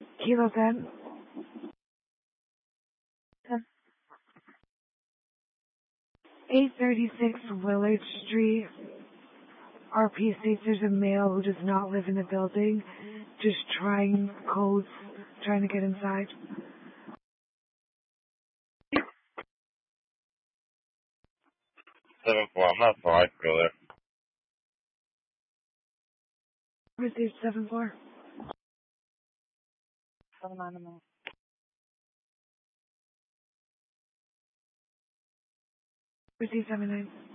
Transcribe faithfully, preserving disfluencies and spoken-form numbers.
Kilo ten. eight thirty-six Willard Street. R P states there's a male who does not live in the building, just trying codes, trying to get inside. seven four, I'm not far, I can go there. Received seven four. Hold on a minute. Received seven nine.